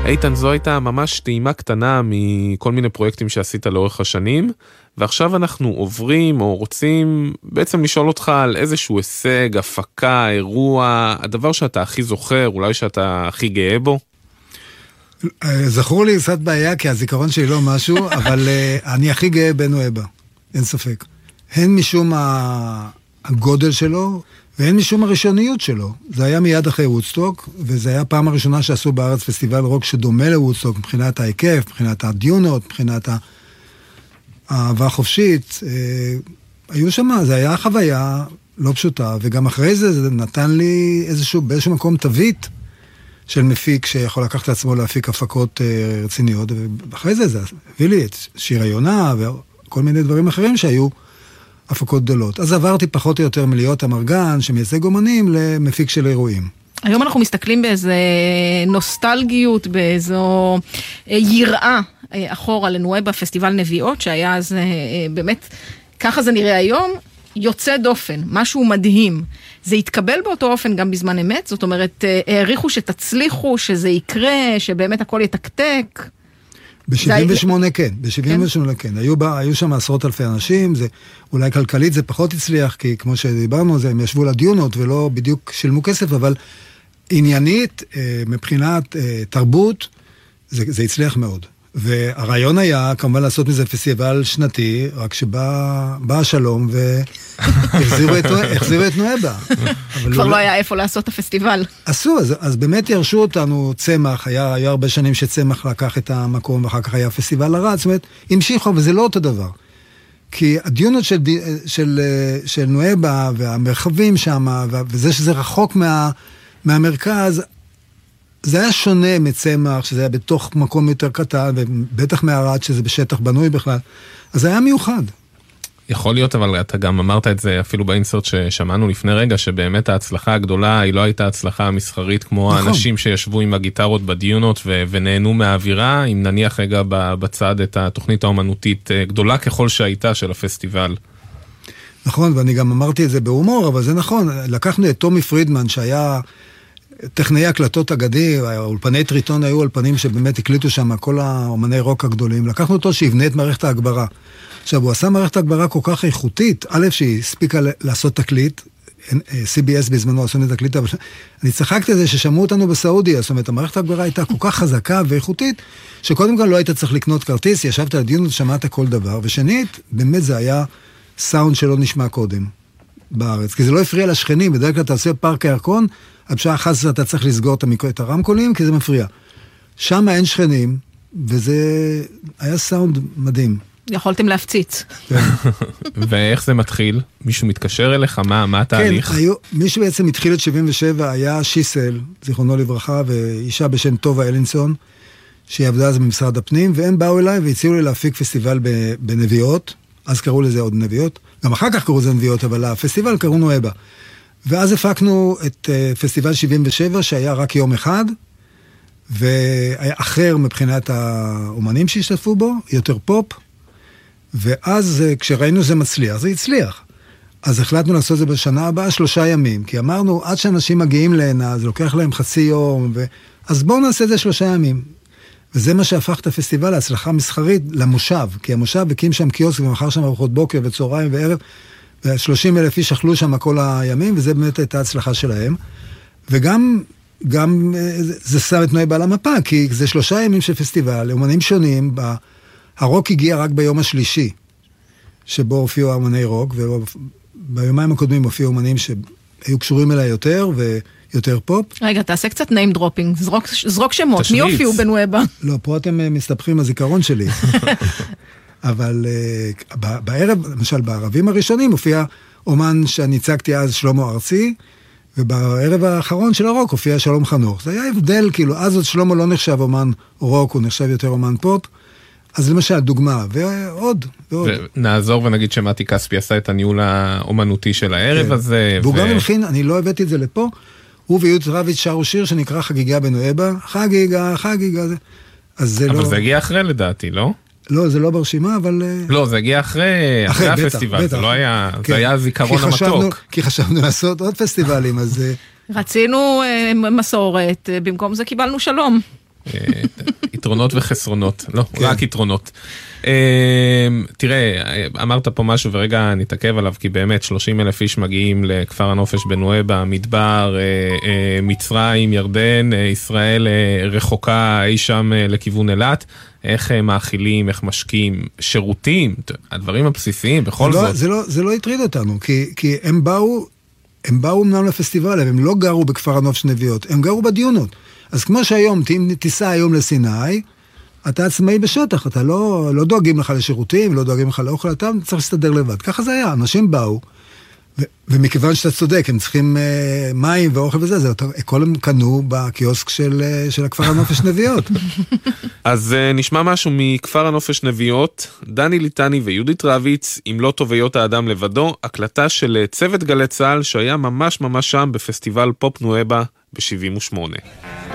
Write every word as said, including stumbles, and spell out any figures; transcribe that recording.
איתן, זו הייתה ממש טעימה קטנה מכל מיני פרויקטים שעשית לאורך השנים, ועכשיו אנחנו עוברים או רוצים בעצם לשאול אותך על איזשהו הישג, הפקה, אירוע, הדבר שאתה הכי זוכר, אולי שאתה הכי גאה בו? זכור לי קצת בעיה, כי הזיכרון שלי לא משהו, אבל אני הכי גאה בנואבה, אין ספק. הן משום הגודל שלו, ואין משום הראשוניות שלו. זה היה מיד אחרי וודסטוק, וזה היה הפעם הראשונה שעשו בארץ פסטיבל רוק שדומה לוודסטוק, מבחינת ההיקף, מבחינת הדיונות, מבחינת האהבה החופשית. היו שם, זה היה חוויה לא פשוטה, וגם אחרי זה, זה נתן לי איזשהו, באיזשהו מקום תווית של מפיק שיכול לקחת לעצמו להפיק הפקות רציניות, ואחרי זה זה הביא לי את שיר היונה, וכל מיני דברים אחרים שהיו הפקות גדולות. אז עברתי פחות או יותר מלהיות המרגן שמייצג אומנים למפיק של אירועים. היום אנחנו מסתכלים באיזה נוסטלגיות, באיזו יראה אחורה לנואבה פסטיבל נביעות, שהיה אז באמת, ככה זה נראה היום, יוצא דופן, משהו מדהים. זה יתקבל באותו אופן גם בזמן אמת, זאת אומרת, העריכו שתצליחו, שזה יקרה, שבאמת הכל יתקתק. ב-שבעים ושמונה כן, ב-שבעים ושמונה כן. היו, בה, היו שם עשרות אלפי אנשים, זה, אולי כלכלית זה פחות הצליח, כי כמו שדיברנו, זה, הם ישבו לדיונות ולא בדיוק שילמו כסף, אבל עניינית, מבחינת תרבות, זה, זה הצליח מאוד. והרעיון היה כמובן לעשות מזה פסטיבל שנתי, רק שבא בא השלום והחזירו את, את נואבה. כבר לא היה איפה לעשות את הפסטיבל. עשו, אז, אז באמת ירשו אותנו צמח, היה, היה הרבה שנים שצמח לקח את המקום, ואחר כך היה פסטיבל הרץ, זאת אומרת, המשיכו, וזה לא אותו דבר. כי הדיונות של, של, של נואבה והמרחבים שם, וזה שזה רחוק מה, מהמרכז, זה היה שונה מצמח, שזה היה בתוך מקום יותר קטן, ובטח מהרד שזה בשטח בנוי בכלל. אז זה היה מיוחד. יכול להיות, אבל אתה גם אמרת את זה אפילו באינסרט ששמענו לפני רגע, שבאמת ההצלחה הגדולה היא לא הייתה הצלחה מסחרית, כמו נכון. האנשים שישבו עם הגיטרות בדיונות ו- ונהנו מהאווירה, אם נניח רגע בצד את התוכנית האומנותית גדולה ככל שהייתה של הפסטיבל. נכון, ואני גם אמרתי את זה בהומור, אבל זה נכון. לקחנו את תומי פרידמן שהיה טכנאי הקלטות אגדי, האולפני טריטון היו אולפנים שבאמת הקליטו שם כל האומני רוק הגדולים. לקחנו אותו שיבנה את מערכת ההגברה. עכשיו, הוא עשה מערכת ההגברה כל כך איכותית, א' שהיא הספיקה לעשות תקליט, סי בי אס בזמנו עשו את תקליט, אבל אני צחקתי את זה ששמעו אותנו בסעודיה, זאת אומרת, המערכת ההגברה הייתה כל כך חזקה ואיכותית, שקודם כל לא היית צריך לקנות כרטיס, ישבת על דיון ושמעת כל דבר, ושנית, באמת זה היה סאונד שלא נשמע קודם בארץ, כי זה לא הפריע לשכנים, בדרך כלל אתה עושה פארק הירקון, עד שעה אחת אתה צריך לסגור את הרמקולים, כי זה מפריע. שם אין שכנים, וזה היה סאונד מדהים. יכולתם להפציץ. ואיך זה מתחיל? מישהו מתקשר אליך? מה, מה התהליך? כן, מי שבעצם התחיל את שבעים ושבע היה שיסל, זיכרונו לברכה, ואישה בשם טובה אלינסון, שהיא עבדה אז במשרד הפנים, והם באו אליי והציעו לי להפיק פסטיבל בנביעות, אז קראו לזה עוד נביעות, גם אחר כך קראו לזה נביעות, אבל הפסטיבל קראו נואבה. ואז הפקנו את פסטיבל שבעים ושבע, שהיה רק יום אחד, והיה אחר מבחינת האומנים שהשתתפו בו, יותר פופ, ואז כשראינו זה מצליח, זה הצליח. אז החלטנו לעשות את זה בשנה הבאה שלושה ימים, כי אמרנו, עד שאנשים מגיעים להנה, זה לוקח להם חצי יום, ו... אז בואו נעשה את זה שלושה ימים. וזה מה שהפך את הפסטיבל להצלחה מסחרית למושב, כי המושב הקים שם קיוסק ומחר שם ארוחות בוקר וצהריים וערב, ו-שלושים אלף איש אכלו שם כל הימים, וזה באמת הייתה הצלחה שלהם. וגם גם, זה שם את נואבה על המפה, כי זה שלושה ימים של פסטיבל, אומנים שונים, הרוק הגיע רק ביום השלישי, שבו הופיעו אומני רוק, וביומיים הקודמים הופיעו אומנים שהיו קשורים אליי יותר, ויותר פופ. רגע, תעשה קצת name dropping, זרוק, זרוק שמות, תשמיץ. מי הופיעו בנואבה? לא, פה אתם מסתבכים הזיכרון שלי. אבל uh, בערב, למשל בערבים הראשונים, הופיע אומן שאני הצגתי אז, שלמה ארצי, ובערב האחרון של הרוק הופיע שלום חנוך. זה היה הבדל, כאילו, אז עוד שלמה לא נחשב אומן רוק, הוא נחשב יותר אומן פופ, אז למשל, דוגמה, ועוד, ועוד. ונעזור ונגיד שמתי כספי עשה את הניהול האומנותי של הערב הזה. והוא גם הלחין, אני לא הבאתי את זה לפה, הוא ויהוד רביץ שרו שיר שנקרא חגיגה בנואבה, חגיגה, חגיגה, אז זה לא... אבל זה הגיע אחרי לדעתי, לא? לא, זה לא ברשימה, אבל... לא, זה הגיע אחרי, אחרי הפסטיבל, זה לא היה, זה היה זיכרון המתוק. כי חשבנו לעשות עוד פסטיבלים, אז... רצינו מסורת, במקום זה קיבלנו שלום. יתרונות וחסרונות, לא, רק יתרונות. תראה, אמרת פה משהו ורגע נתעכב עליו, כי באמת שלושים אלף איש מגיעים לכפר הנופש בנואבה, מדבר, מצרים, ירדן, ישראל רחוקה אי שם לכיוון אילת. איך מאכילים, איך משקיעים, שירותים, הדברים הבסיסיים, בכל זה זאת. לא, זה לא, זה לא הטריד אותנו, כי, כי הם באו, הם באו אמנם לפסטיבל, הם לא גרו בכפר הנופש נביעות, הם גרו בדיונות. אז כמו שהיום, אם תיסע היום לסיני, אתה עצמאי בשטח, אתה לא, לא דואגים לך לשירותים, לא דואגים לך לאוכל, אתה צריך להסתדר לבד. ככה זה היה, אנשים באו, ו- ומכיוון שאתה צודק, הם צריכים uh, מים ואוכל וזה, זה אותו, הכל הם קנו בקיוסק של, uh, של הכפר הנופש נביעות. אז uh, נשמע משהו מכפר הנופש נביעות, דני ליטני ויהודית רביץ, אם לא טוב היות האדם לבדו, הקלטה של צוות גלי צהל, שהיה ממש ממש שם בפסטיבל פופ נואבה ב-שבעים ושמונה.